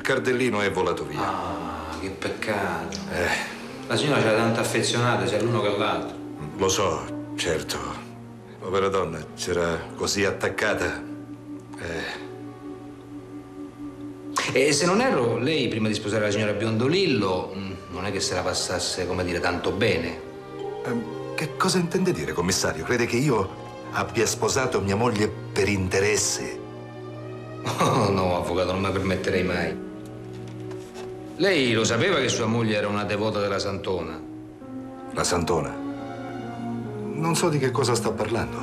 cardellino è volato via. Ah, che peccato. La signora c'era tanto affezionata sia l'uno che l'altro. Lo so, certo. Povera donna, c'era così attaccata. E se non erro, lei prima di sposare la signora Biondolillo non è che se la passasse, come dire, tanto bene. Che cosa intende dire, commissario? Crede che io abbia sposato mia moglie per interesse? Oh, no, avvocato, non mi permetterei mai. Lei lo sapeva che sua moglie era una devota della Santona? La Santona? Non so di che cosa sta parlando.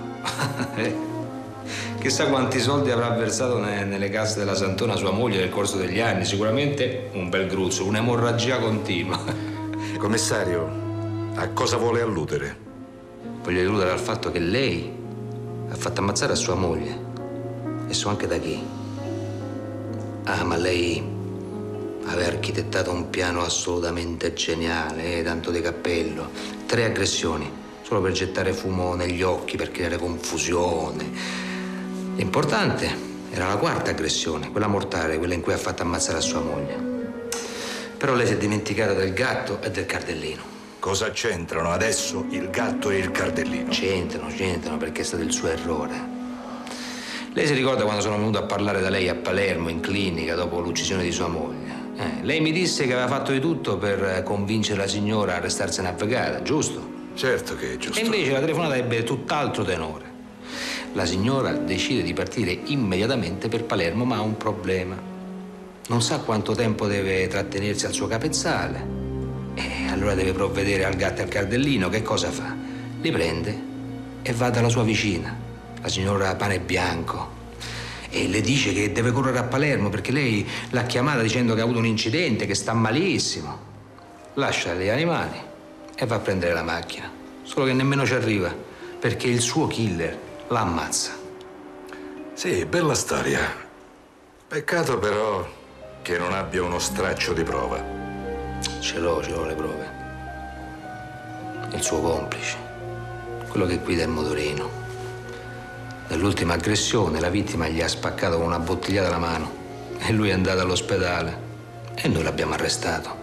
Chissà quanti soldi avrà versato nelle casse della Santona sua moglie nel corso degli anni. Sicuramente un bel gruzzo, un'emorragia continua. Commissario, a cosa vuole alludere? Voglio alludere al fatto che lei ha fatto ammazzare a sua moglie. E so anche da chi. Ah, ma lei aveva architettato un piano assolutamente geniale, tanto di cappello. 3 aggressioni, solo per gettare fumo negli occhi, per creare confusione. L'importante era la 4ª aggressione, quella mortale, quella in cui ha fatto ammazzare a sua moglie. Però lei si è dimenticata del gatto e del cardellino. Cosa c'entrano adesso il gatto e il cardellino? C'entrano, perché è stato il suo errore. Lei si ricorda quando sono venuto a parlare da lei a Palermo, in clinica, dopo l'uccisione di sua moglie? Lei mi disse che aveva fatto di tutto per convincere la signora a restarsene avvocata, giusto? Certo che è giusto. E invece la telefonata ebbe tutt'altro tenore. La signora decide di partire immediatamente per Palermo, ma ha un problema. Non sa quanto tempo deve trattenersi al suo capezzale. E allora deve provvedere al gatto e al cardellino. Che cosa fa? Li prende e va dalla sua vicina, la signora Panebianco, e le dice che deve correre a Palermo perché lei l'ha chiamata dicendo che ha avuto un incidente, che sta malissimo. Lascia gli animali e va a prendere la macchina. Solo che nemmeno ci arriva perché il suo killer la ammazza. Sì, bella storia. Peccato però che non abbia uno straccio di prova. Ce l'ho le prove. Il suo complice, quello che guida il motorino. Nell'ultima aggressione la vittima gli ha spaccato con una bottigliata la mano e lui è andato all'ospedale e noi l'abbiamo arrestato.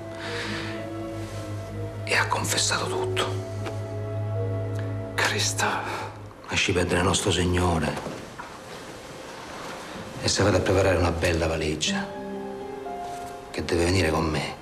E ha confessato tutto. Cristo. Lasci perdere nostro Signore e si vada a preparare una bella valigia che deve venire con me.